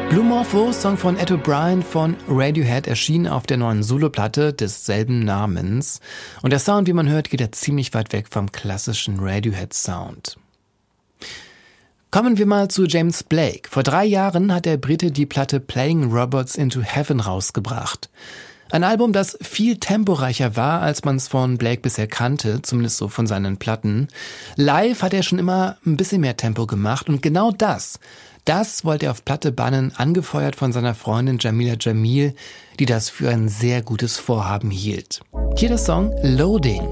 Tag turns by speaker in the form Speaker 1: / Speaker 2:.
Speaker 1: Blue Morpho, Song von Ed O'Brien von Radiohead, erschien auf der neuen Soloplatte desselben Namens. Und der Sound, wie man hört, geht ja ziemlich weit weg vom klassischen Radiohead-Sound. Kommen wir mal zu James Blake. Vor 3 Jahren hat der Brite die Platte Playing Robots into Heaven rausgebracht. Ein Album, das viel temporeicher war, als man es von Blake bisher kannte, zumindest so von seinen Platten. Live hat er schon immer ein bisschen mehr Tempo gemacht und genau das wollte er auf Platte bannen, angefeuert von seiner Freundin Jamila Jamil, die das für ein sehr gutes Vorhaben hielt. Hier der Song Loading.